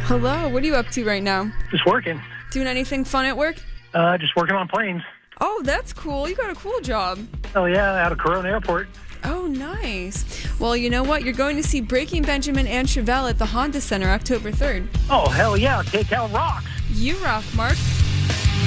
Hello, what are you up to right now? Just working. Doing anything fun at work? Just working on planes. Oh, that's cool. You got a cool job. Oh, yeah, out of Corona Airport. Oh, nice. Well, you know what? You're going to see Breaking Benjamin and Chevelle at the Honda Center October 3rd. Oh, hell yeah, KCal rocks. You rock, Mark.